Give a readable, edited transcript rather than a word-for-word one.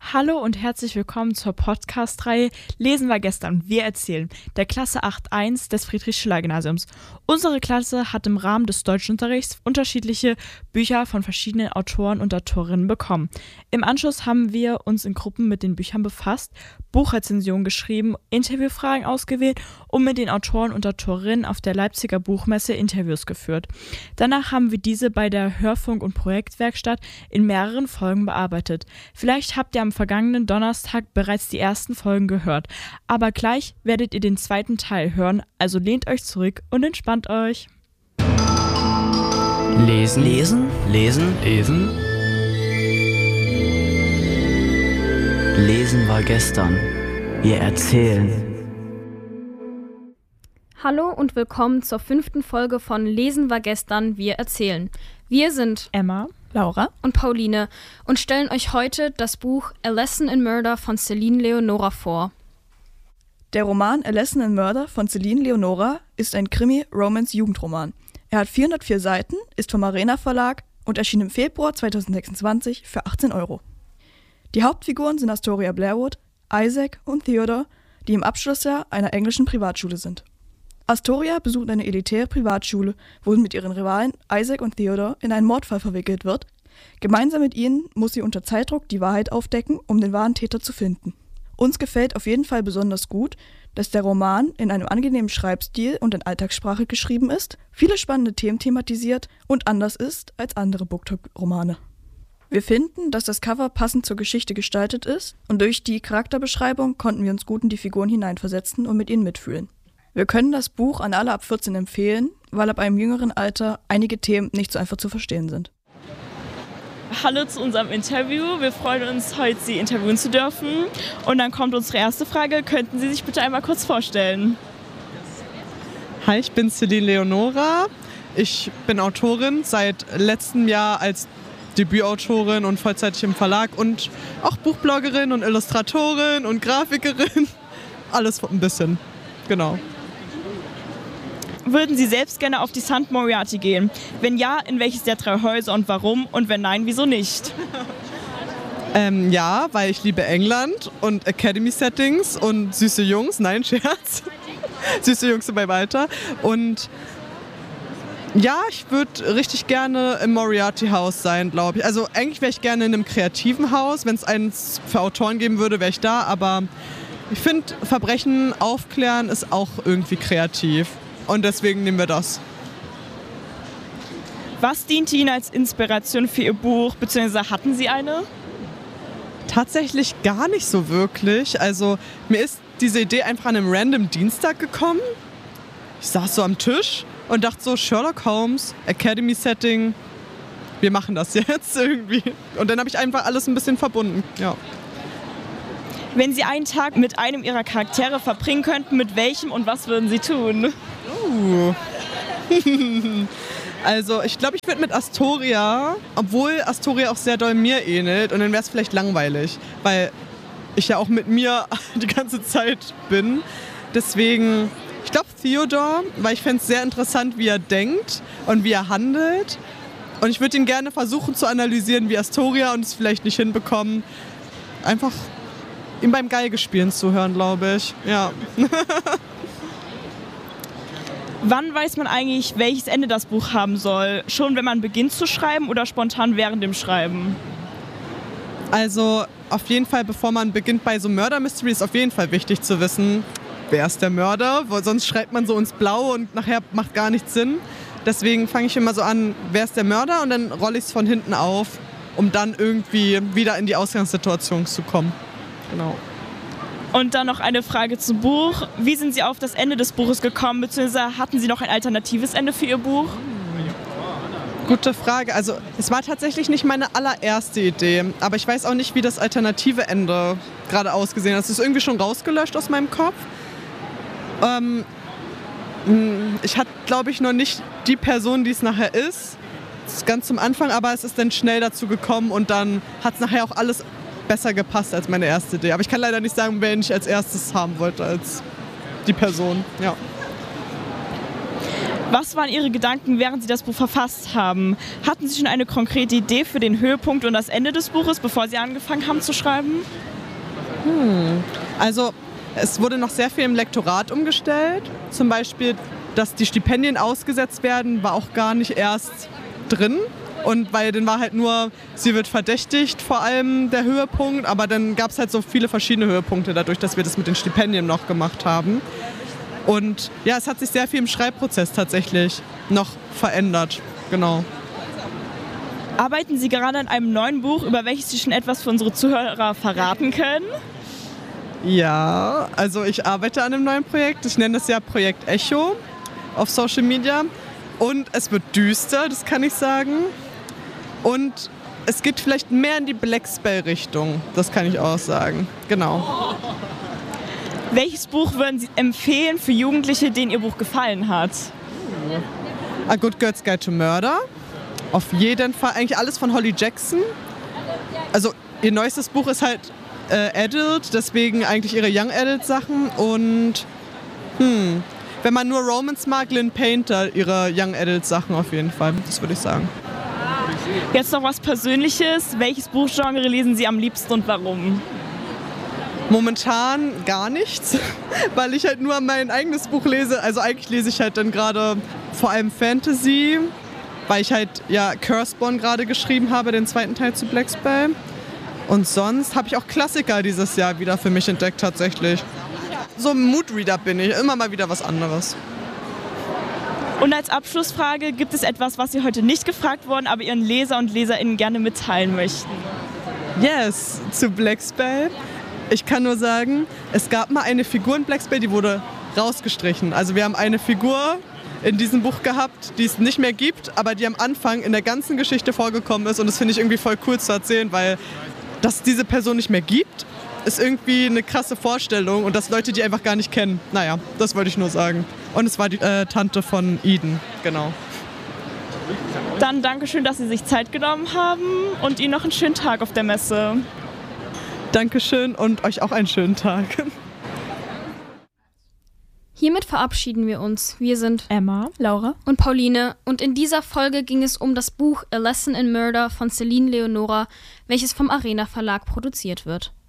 Hallo und herzlich willkommen zur Podcast-Reihe Lesen war gestern, wir erzählen, der Klasse 8.1 des Friedrich-Schiller-Gymnasiums. Unsere Klasse hat im Rahmen des Deutschunterrichts unterschiedliche Bücher von verschiedenen Autoren und Autorinnen bekommen. Im Anschluss haben wir uns in Gruppen mit den Büchern befasst, Buchrezensionen geschrieben, Interviewfragen ausgewählt und mit den Autoren und Autorinnen auf der Leipziger Buchmesse Interviews geführt. Danach haben wir diese bei der Hörfunk- und Projektwerkstatt in mehreren Folgen bearbeitet. Vielleicht habt ihr am vergangenen Donnerstag bereits die ersten Folgen gehört, aber gleich werdet ihr den zweiten Teil hören, also lehnt euch zurück und entspannt euch. Lesen. Lesen. Lesen. Lesen. Lesen war gestern. Wir erzählen. Hallo und willkommen zur 5. Folge von Lesen war gestern, wir erzählen. Wir sind Emma, Laura und Pauline und stellen euch heute das Buch A Lesson in Murder von Celine Leonora vor. Der Roman A Lesson in Murder von Celine Leonora ist ein Krimi-Romance-Jugendroman. Er hat 404 Seiten, ist vom Arena Verlag und erschien im Februar 2026 für 18 €. Die Hauptfiguren sind Astoria Blairwood, Isaac und Theodore, die im Abschlussjahr einer englischen Privatschule sind. Astoria besucht eine elitäre Privatschule, wo sie mit ihren Rivalen Isaac und Theodore in einen Mordfall verwickelt wird. Gemeinsam mit ihnen muss sie unter Zeitdruck die Wahrheit aufdecken, um den wahren Täter zu finden. Uns gefällt auf jeden Fall besonders gut, dass der Roman in einem angenehmen Schreibstil und in Alltagssprache geschrieben ist, viele spannende Themen thematisiert und anders ist als andere BookTok-Romane. Wir finden, dass das Cover passend zur Geschichte gestaltet ist und durch die Charakterbeschreibung konnten wir uns gut in die Figuren hineinversetzen und mit ihnen mitfühlen. Wir können das Buch an alle ab 14 empfehlen, weil ab einem jüngeren Alter einige Themen nicht so einfach zu verstehen sind. Hallo zu unserem Interview. Wir freuen uns, heute Sie interviewen zu dürfen. Und dann kommt unsere erste Frage. Könnten Sie sich bitte einmal kurz vorstellen? Hi, ich bin Celine Leonora. Ich bin Autorin, seit letztem Jahr als Debütautorin und vollzeitig im Verlag und auch Buchbloggerin und Illustratorin und Grafikerin. Alles ein bisschen, genau. Würden Sie selbst gerne auf die St. Moriarty gehen? Wenn ja, in welches der 3 Häuser und warum? Und wenn nein, wieso nicht? Ja, weil ich liebe England und Academy-Settings und süße Jungs. Nein, Scherz. Süße Jungs in meinem Alter. Und ja, ich würde richtig gerne im Moriarty-Haus sein, glaube ich. Also eigentlich wäre ich gerne in einem kreativen Haus. Wenn es eins für Autoren geben würde, wäre ich da. Aber ich finde, Verbrechen aufklären ist auch irgendwie kreativ. Und deswegen nehmen wir das. Was diente Ihnen als Inspiration für Ihr Buch, beziehungsweise hatten Sie eine? Tatsächlich gar nicht so wirklich. Also mir ist diese Idee einfach an einem random Dienstag gekommen. Ich saß so am Tisch und dachte so, Sherlock Holmes, Academy-Setting, wir machen das jetzt irgendwie. Und dann habe ich einfach alles ein bisschen verbunden, ja. Wenn Sie einen Tag mit einem Ihrer Charaktere verbringen könnten, mit welchem und was würden Sie tun? Also ich glaube, ich würde mit Astoria, obwohl Astoria auch sehr doll mir ähnelt, und dann wäre es vielleicht langweilig, weil ich ja auch mit mir die ganze Zeit bin. Deswegen, ich glaube Theodore, weil ich fände es sehr interessant, wie er denkt und wie er handelt. Und ich würde ihn gerne versuchen zu analysieren wie Astoria und es vielleicht nicht hinbekommen. Einfach ihm beim Geigespielen zuhören, glaube ich. Ja. Wann weiß man eigentlich, welches Ende das Buch haben soll? Schon wenn man beginnt zu schreiben oder spontan während dem Schreiben? Also auf jeden Fall, bevor man beginnt bei so Murder Mystery, ist auf jeden Fall wichtig zu wissen, wer ist der Mörder, weil sonst schreibt man so ins Blaue und nachher macht gar nichts Sinn. Deswegen fange ich immer so an, wer ist der Mörder, und dann rolle ich es von hinten auf, um dann irgendwie wieder in die Ausgangssituation zu kommen. Genau. Und dann noch eine Frage zum Buch. Wie sind Sie auf das Ende des Buches gekommen, beziehungsweise hatten Sie noch ein alternatives Ende für Ihr Buch? Gute Frage. Also es war tatsächlich nicht meine allererste Idee, aber ich weiß auch nicht, wie das alternative Ende gerade ausgesehen hat. Es ist irgendwie schon rausgelöscht aus meinem Kopf. Ich hatte, glaube ich, noch nicht die Person, die es nachher ist. Das ist ganz zum Anfang, aber es ist dann schnell dazu gekommen und dann hat es nachher auch alles besser gepasst als meine erste Idee. Aber ich kann leider nicht sagen, wen ich als erstes haben wollte als die Person. Ja. Was waren Ihre Gedanken, während Sie das Buch verfasst haben? Hatten Sie schon eine konkrete Idee für den Höhepunkt und das Ende des Buches, bevor Sie angefangen haben zu schreiben? Also es wurde noch sehr viel im Lektorat umgestellt. Zum Beispiel, dass die Stipendien ausgesetzt werden, war auch gar nicht erst drin. Und weil dann war halt nur, sie wird verdächtigt, vor allem der Höhepunkt. Aber dann gab es halt so viele verschiedene Höhepunkte dadurch, dass wir das mit den Stipendien noch gemacht haben. Und ja, es hat sich sehr viel im Schreibprozess tatsächlich noch verändert. Genau. Arbeiten Sie gerade an einem neuen Buch, über welches Sie schon etwas für unsere Zuhörer verraten können? Ja, also ich arbeite an einem neuen Projekt. Ich nenne das ja Projekt Echo auf Social Media. Und es wird düster, das kann ich sagen. Und es geht vielleicht mehr in die Black Spell-Richtung, das kann ich auch sagen. Genau. Welches Buch würden Sie empfehlen für Jugendliche, denen Ihr Buch gefallen hat? A Good Girl's Guide to Murder. Auf jeden Fall. Eigentlich alles von Holly Jackson. Also ihr neuestes Buch ist halt Adult, deswegen eigentlich ihre Young Adult Sachen. Und wenn man nur Romance mag, Lynn Painter, ihre Young Adult Sachen auf jeden Fall. Das würde ich sagen. Jetzt noch was Persönliches. Welches Buchgenre lesen Sie am liebsten und warum? Momentan gar nichts, weil ich halt nur mein eigenes Buch lese. Also eigentlich lese ich halt dann gerade vor allem Fantasy, weil ich halt ja Curseborn gerade geschrieben habe, den zweiten Teil zu Black Spell. Und sonst habe ich auch Klassiker dieses Jahr wieder für mich entdeckt tatsächlich. So ein Moodreader bin ich, immer mal wieder was anderes. Und als Abschlussfrage, gibt es etwas, was Sie heute nicht gefragt wurden, aber Ihren Leser und LeserInnen gerne mitteilen möchten? Yes, zu Black Spell. Ich kann nur sagen, es gab mal eine Figur in Black Spell, die wurde rausgestrichen. Also wir haben eine Figur in diesem Buch gehabt, die es nicht mehr gibt, aber die am Anfang in der ganzen Geschichte vorgekommen ist. Und das finde ich irgendwie voll cool zu erzählen, weil dass es diese Person nicht mehr gibt, ist irgendwie eine krasse Vorstellung und dass Leute die einfach gar nicht kennen. Naja, das wollte ich nur sagen. Und es war die Tante von Eden, genau. Dann Dankeschön, dass Sie sich Zeit genommen haben und Ihnen noch einen schönen Tag auf der Messe. Dankeschön und euch auch einen schönen Tag. Hiermit verabschieden wir uns. Wir sind Emma, Laura und Pauline und in dieser Folge ging es um das Buch A Lesson in Murder von Celine Leonora, welches vom Arena Verlag produziert wird.